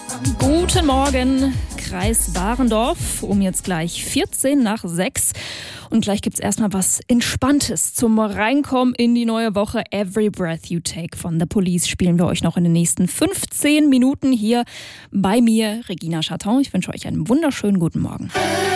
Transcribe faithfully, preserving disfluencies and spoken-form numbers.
Guten Morgen, Kreis Warendorf, um jetzt gleich vierzehn nach sechs. Und gleich gibt's erstmal was Entspanntes zum Reinkommen in die neue Woche. Every Breath You Take von The Police spielen wir euch noch in den nächsten fünfzehn Minuten hier bei mir, Regina Chaton. Ich wünsche euch einen wunderschönen guten Morgen.